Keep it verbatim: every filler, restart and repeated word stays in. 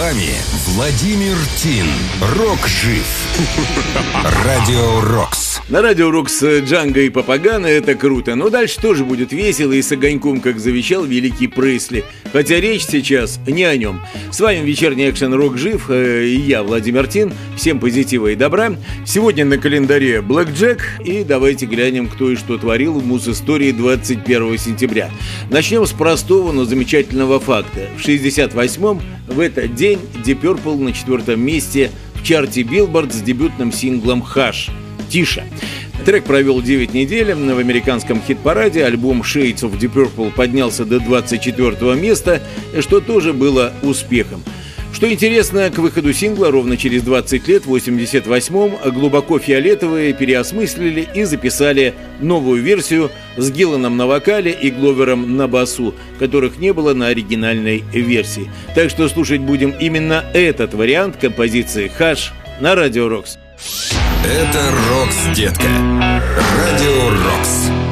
вами Владимир Тин. Рок жив. Радио Рокс. На Радио Рокс Джанго и Папагано — это круто. Но дальше тоже будет весело и с огоньком, как завещал великий Пресли. Хотя речь сейчас не о нем. С вами вечерний экшен «Рок жив» и я, Владимир Тин. Всем позитива и добра. Сегодня на календаре Блэк Джек. И давайте глянем, кто и что творил в муз-истории двадцать первого сентября. Начнем с простого, но замечательного факта. В шестьдесят восьмом в этот день Deep Purple на четвертом месте в чарте Billboard с дебютным синглом «Hush» «Тише». Трек провел девять недель в американском хит-параде. Альбом Shades of Deep Purple поднялся до двадцать четвёртого места, что тоже было успехом. Что интересно, к выходу сингла ровно через двадцать лет, в восемьдесят восьмом, глубоко фиолетовые переосмыслили и записали новую версию с Гилланом на вокале и Гловером на басу, которых не было на оригинальной версии. Так что слушать будем именно этот вариант композиции «Hush» на Радио Рокс. Это Рокс, детка. Радио Рокс.